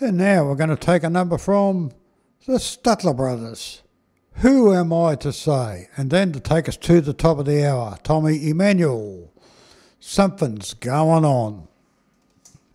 And now we're going to take a number from the Statler Brothers. Who Am I to Say? And then to take us to the top of the hour, Tommy Emmanuel. Something's Going On.